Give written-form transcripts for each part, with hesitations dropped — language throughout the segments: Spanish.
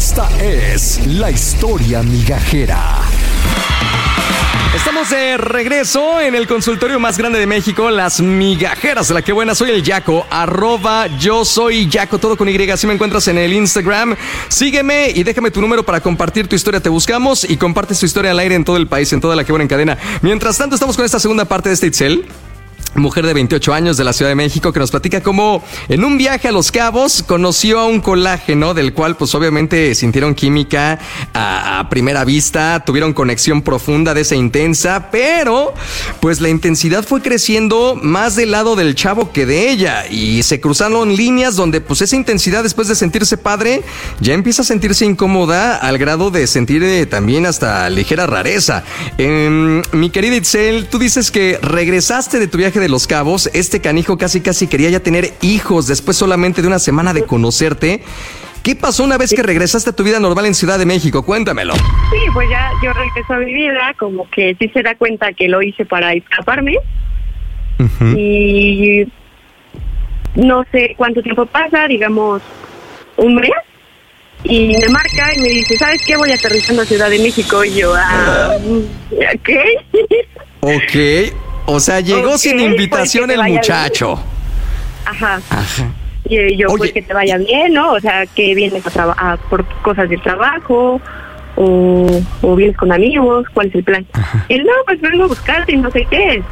Esta es la historia migajera. Estamos de regreso en el consultorio más grande de México, Las Migajeras de la Que Buena. Soy el Yaco, @yo soy Yaco, todo con Y. Así me encuentras en el Instagram. Sígueme y déjame tu número para compartir tu historia. Te buscamos y compartes tu historia al aire en todo el país, en toda La Que Buena en cadena. Mientras tanto, estamos con esta segunda parte de este Itzel, mujer de 28 años de la Ciudad de México, que nos platica cómo en un viaje a Los Cabos conoció a un colágeno del cual pues obviamente sintieron química a primera vista, tuvieron conexión profunda de esa intensa, pero pues la intensidad fue creciendo más del lado del chavo que de ella y se cruzaron líneas donde pues esa intensidad, después de sentirse padre, ya empieza a sentirse incómoda al grado de sentir también hasta ligera rareza. Mi querida Itzel, tú dices que regresaste de tu viaje de Los Cabos, este canijo casi quería ya tener hijos después solamente de una semana de conocerte. ¿Qué pasó una vez que regresaste a tu vida normal en Ciudad de México? Cuéntamelo. Sí, pues ya yo regreso a mi vida, como que sí se da cuenta que lo hice para escaparme. Uh-huh. Y no sé cuánto tiempo pasa, digamos un mes, y me marca y me dice, ¿sabes qué? Voy aterrizando a Ciudad de México. Y yo, ¿qué? Ok. O sea, llegó sin invitación el muchacho. Ajá. Y yo, pues que te vaya bien, ¿no? O sea, que vienes por cosas del trabajo o vienes con amigos, ¿cuál es el plan? Él, no, pues vengo a buscarte y no sé qué.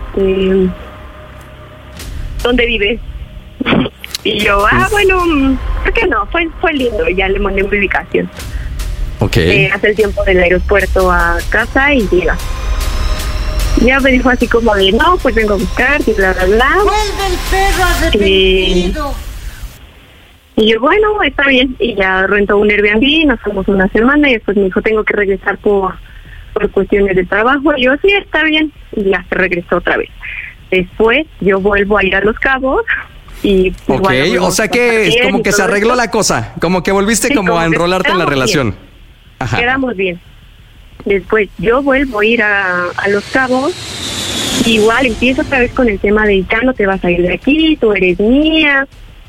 ¿Dónde vives? Y yo, bueno, ¿por qué no? Fue lindo, y ya le mandé una ubicación. Ok. Hace el tiempo del aeropuerto a casa y llega. Ya me dijo así como de, no, pues vengo a buscarte y bla, bla, bla. ¡Vuelve el perro arrepentido! Y yo, bueno, está bien. Y ya rentó un Airbnb, nos fuimos una semana y después me dijo, tengo que regresar por cuestiones de trabajo. Y yo, sí, está bien. Y ya se regresó otra vez. Después yo vuelvo a ir a Los Cabos y... Ok, bueno, o sea que como que se arregló la cosa, como que volviste sí, como a enrolarte en la relación. Ajá. Quedamos bien. Después yo vuelvo a ir a Los Cabos, igual empiezo otra vez con el tema de ya no te vas a ir de aquí, tú eres mía,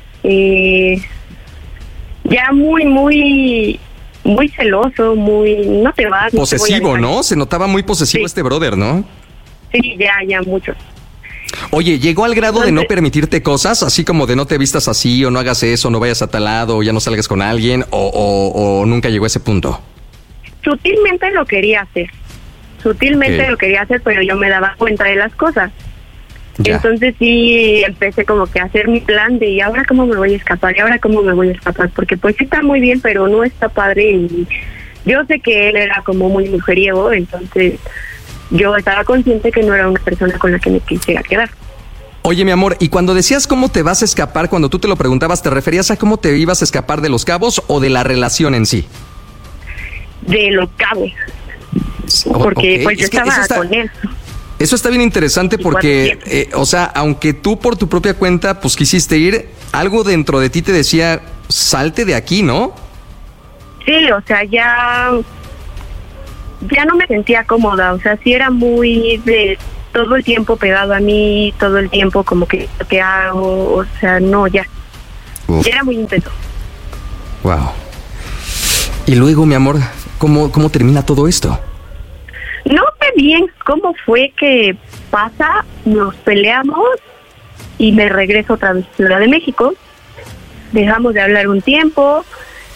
ya muy celoso, no te vas. Posesivo, ¿no? Se notaba muy posesivo sí. Este brother, ¿no? Sí, ya mucho. Oye, ¿llegó al grado de no permitirte cosas? Así como de no te vistas así, o no hagas eso, no vayas a tal lado, o ya no salgas con alguien, o nunca llegó a ese punto. Sutilmente lo quería hacer, pero yo me daba cuenta de las cosas. Ya. Entonces sí empecé como que a hacer mi plan de ¿y ahora cómo me voy a escapar? Porque pues está muy bien, pero no está padre. Y yo sé que él era como muy mujeriego, entonces yo estaba consciente que no era una persona con la que me quisiera quedar. Oye, mi amor, y cuando decías cómo te vas a escapar, cuando tú te lo preguntabas, ¿te referías a cómo te ibas a escapar de Los Cabos o de la relación en sí? De Los Cabos, porque pues yo estaba con él. Eso está bien interesante porque, o sea, aunque tú por tu propia cuenta pues quisiste ir, algo dentro de ti te decía, salte de aquí, ¿no? Sí, o sea, ya no me sentía cómoda, o sea, sí era muy de todo el tiempo pegado a mí, todo el tiempo como que lo que hago, o sea, no, ya era muy intenso. Wow. Y luego, mi amor, ¿cómo termina todo esto? No sé bien cómo fue que pasa, nos peleamos y me regreso otra vez a Ciudad de México. Dejamos de hablar un tiempo,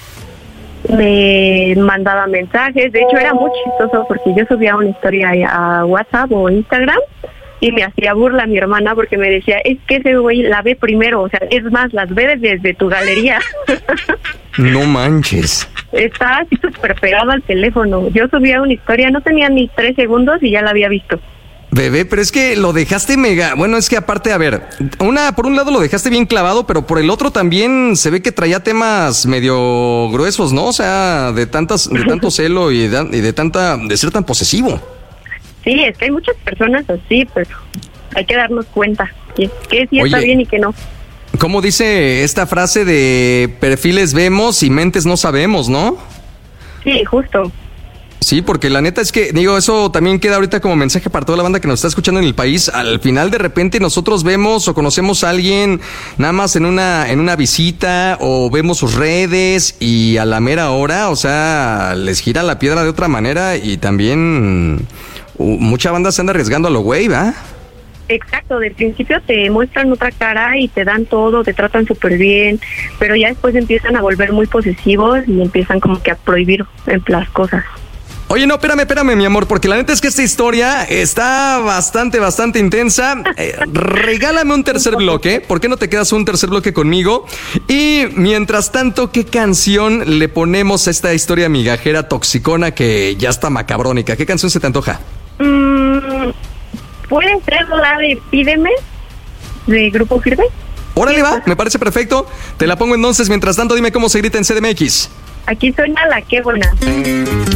me mandaba mensajes, de hecho era muy chistoso porque yo subía una historia a WhatsApp o Instagram y me hacía burla a mi hermana porque me decía, es que ese güey la ve primero, o sea, es más, las ve desde tu galería. No manches. Estaba así súper pegado al teléfono. Yo subía una historia, no tenía ni 3 segundos y ya la había visto. Bebé, pero es que lo dejaste mega... Bueno, es que aparte, a ver, por un lado lo dejaste bien clavado, pero por el otro también se ve que traía temas medio gruesos, ¿no? O sea, de tanto celo y de ser tan posesivo. Sí, es que hay muchas personas así, pero hay que darnos cuenta que sí está bien y que no. ¿Cómo dice esta frase de perfiles vemos y mentes no sabemos, no? Sí, justo. Sí, porque la neta es que, digo, eso también queda ahorita como mensaje para toda la banda que nos está escuchando en el país. Al final, de repente, nosotros vemos o conocemos a alguien nada más en una visita o vemos sus redes y a la mera hora, o sea, les gira la piedra de otra manera y también mucha banda se anda arriesgando a lo güey, ¿va? Exacto, del principio te muestran otra cara y te dan todo, te tratan súper bien, pero ya después empiezan a volver muy posesivos y empiezan como que a prohibir las cosas. Oye, no, espérame, mi amor, porque la neta es que esta historia está bastante intensa. Regálame un tercer bloque. ¿Por qué no te quedas un tercer bloque conmigo? Y mientras tanto, ¿qué canción le ponemos a esta historia migajera toxicona que ya está macabrónica? ¿Qué canción se te antoja? ¿Puede ser la de Pídeme, de Grupo Firme? Órale, va, me parece perfecto. Te la pongo entonces. Mientras tanto, dime cómo se grita en CDMX. Aquí suena La Qué Buena.